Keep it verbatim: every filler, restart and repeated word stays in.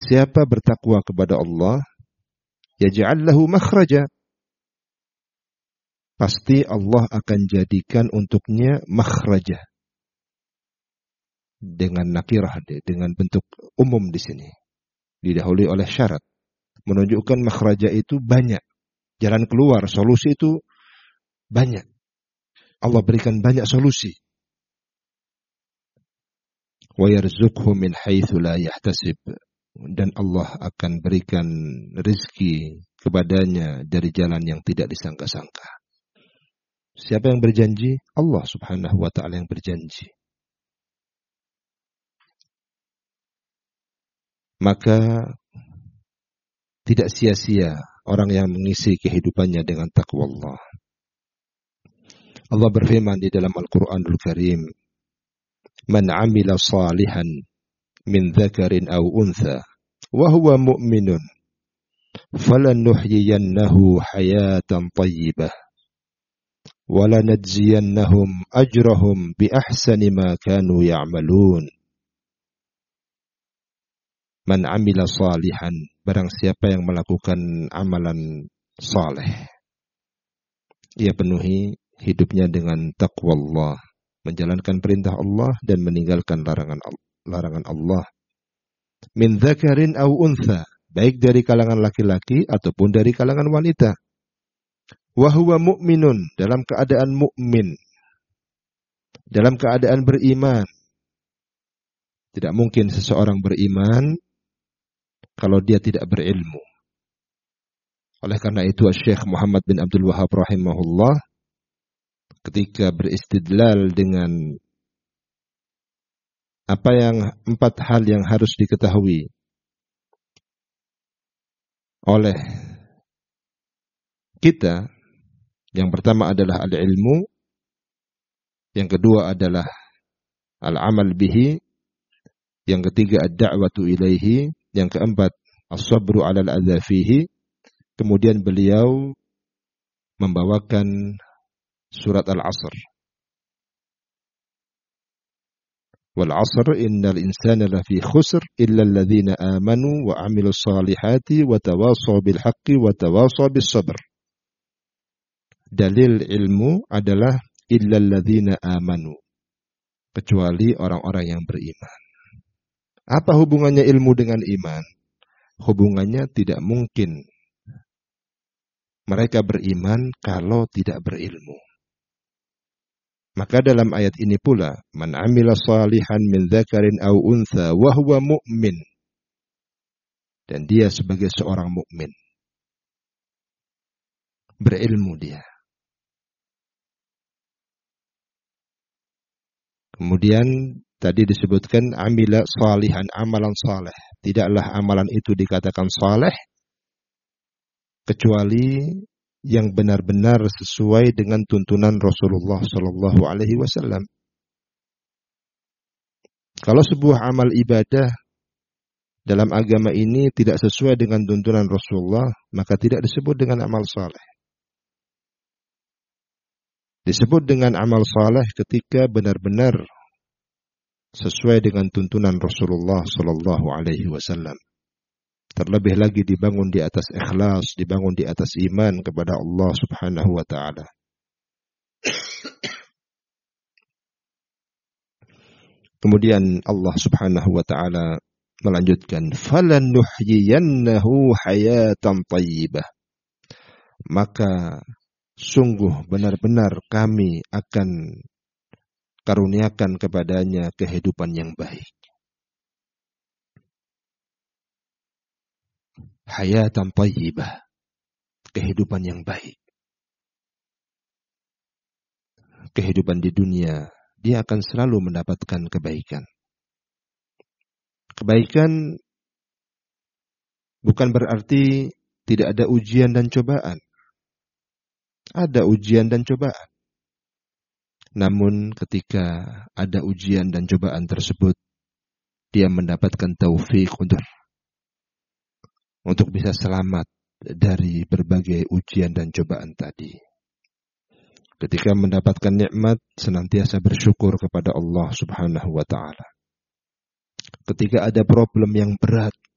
siapa bertakwa kepada Allah, yaj'al lahu makhraja, pasti Allah akan jadikan untuknya makhraja. Dengan nakirah, dengan bentuk umum di sini. Didahului oleh syarat. Menunjukkan makhraja itu banyak. Jalan keluar, solusi itu banyak. Allah berikan banyak solusi. Wa yarzuqhu min haitsu la yahtasib. Dan Allah akan berikan rezeki kepadanya dari jalan yang tidak disangka-sangka. Siapa yang berjanji? Allah Subhanahu wa ta'ala yang berjanji. Maka tidak sia-sia orang yang mengisi kehidupannya dengan takwa Allah. Allah berfirman di dalam Al-Quranul Karim, "Man 'amila salihan min dzakarin aw untha wa huwa mu'minun falanuhyiyannahu hayatan thayyibah wa lanajziyannahum ajrahum bi ahsani ma kanu ya'malun." Man amila salihan, barang siapa yang melakukan amalan saleh, ia penuhi hidupnya dengan taqwa Allah, menjalankan perintah Allah dan meninggalkan larangan larangan Allah. Min dzakarin aw untha, baik dari kalangan laki-laki ataupun dari kalangan wanita. Wa huwa mu'minun, dalam keadaan mukmin, dalam keadaan beriman. Tidak mungkin seseorang beriman kalau dia tidak berilmu. Oleh karena itu Syekh Muhammad bin Abdul Wahhab rahimahullah ketika beristidlal dengan apa yang empat hal yang harus diketahui oleh kita, yang pertama adalah al-ilmu, yang kedua adalah al-amal bihi, yang ketiga ad-da'watu ilaihi, yang keempat as-sabru 'alal adza fihi. Kemudian beliau membawakan surat Al-'Asr. Wal 'asr innal insana lafi khusr illa alladhina amanu wa 'amilus salihati wa tawassaw bil haqqi wa tawassaw bis sabr. Dalil ilmu adalah illa alladhina amanu, kecuali orang-orang yang beriman. Apa hubungannya ilmu dengan iman? Hubungannya tidak mungkin mereka beriman kalau tidak berilmu. Maka dalam ayat ini pula, man amila salihan min dzakarin aw untha wa huwa mu'min. Dan dia sebagai seorang mukmin. Berilmu dia. Kemudian tadi disebutkan amila salihan, amalan saleh. Tidaklah amalan itu dikatakan saleh kecuali yang benar-benar sesuai dengan tuntunan Rasulullah sallallahu alaihi wasallam. Kalau sebuah amal ibadah dalam agama ini tidak sesuai dengan tuntunan Rasulullah, maka tidak disebut dengan amal saleh. Disebut dengan amal saleh ketika benar-benar sesuai dengan tuntunan Rasulullah sallallahu alaihi wasallam. Terlebih lagi dibangun di atas ikhlas, dibangun di atas iman kepada Allah Subhanahu wa taala. Kemudian Allah Subhanahu wa taala melanjutkan, "Falanuhyiyannahu hayatan thayyibah." Maka sungguh benar-benar kami akan karuniakan kepadanya kehidupan yang baik. Hayatan thayyibah, kehidupan yang baik. Kehidupan di dunia, dia akan selalu mendapatkan kebaikan. Kebaikan bukan berarti tidak ada ujian dan cobaan. Ada ujian dan cobaan. Namun ketika ada ujian dan cobaan tersebut, dia mendapatkan taufik untuk untuk bisa selamat dari berbagai ujian dan cobaan tadi. Ketika mendapatkan nikmat, senantiasa bersyukur kepada Allah Subhanahu wa taala. Ketika ada problem yang berat,